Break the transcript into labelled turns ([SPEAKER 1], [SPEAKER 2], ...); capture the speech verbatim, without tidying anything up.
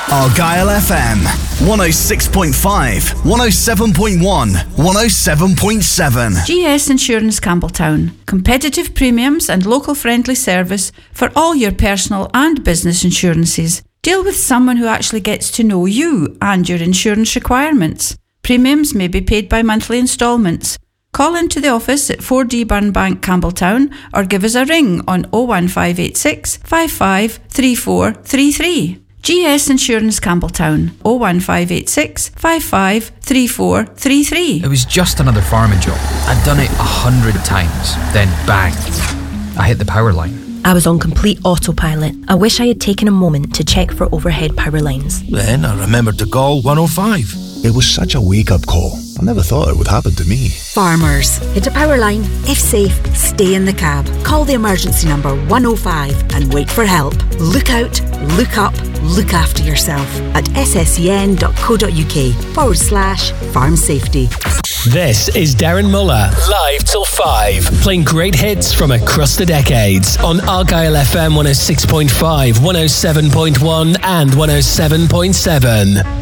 [SPEAKER 1] Argyle F M, one oh six point five, one oh seven point one, one oh seven point seven.
[SPEAKER 2] G S Insurance Campbelltown. Competitive premiums and local friendly service for all your personal and business insurances. Deal with someone who actually gets to know you and your insurance requirements. Premiums may be paid by monthly instalments. Call into the office at four D Burnbank, Campbelltown, or give us a ring on oh one five eight six, five five three four three three. G S Insurance Campbelltown, oh one five eight six, five five three four three three.
[SPEAKER 3] It was just another farming job. I'd done it a hundred times. Then bang, I hit the power line.
[SPEAKER 4] I was on complete autopilot. I wish I had taken a moment to check for overhead power lines.
[SPEAKER 5] Then I remembered to call one oh five.
[SPEAKER 6] It was such a wake-up call. I never thought it would happen to me.
[SPEAKER 7] Farmers, hit a power line. If safe, stay in the cab. Call the emergency number one oh five and wait for help. Look out, look up, look after yourself at sscn.co.uk forward slash farm safety.
[SPEAKER 8] This is Darren Muller, live till five, playing great hits from across the decades on Argyle F M one oh six point five, one oh seven point one and one oh seven point seven.